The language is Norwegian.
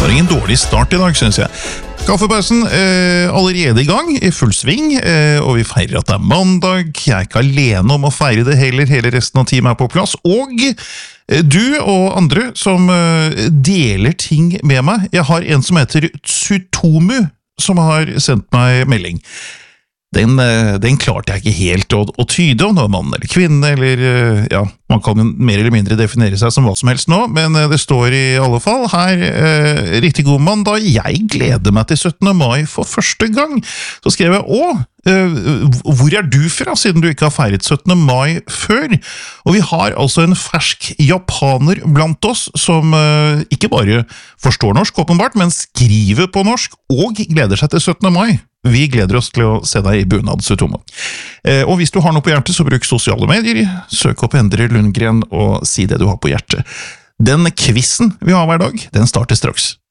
Det er ingen dårlig start I dag, synes jeg. Kaffepausen allerede I gang, I full sving, og vi feirer at det mandag. Jeg ikke alene om å feire det heller, hele resten av teamet på plass. Og du og andre som deler ting med meg. Jeg har en som heter Tsutomu, som har sendt meg melding. Den klarte jeg ikke helt å tyde om det var mann eller kvinne, eller ja, man kan mer eller mindre definere seg som hva som helst nå, men det står I alle fall her, riktig god mandag, jeg gleder meg til 17. mai for første gang. Så skrev jeg, hvor du fra, siden du ikke har feiret 17. mai før? Og vi har altså en fersk japaner blant oss, som ikke bare forstår norsk, åpenbart, men skriver på norsk, og gleder seg til 17. mai. Vi gleder oss til å se deg I bunad, Tsutomu. Og hvis du har noe på hjertet, så bruk sosiale medier, søk opp Endre Lundgren og si det du har på hjertet. Den quizen vi har hver dag, den starter straks.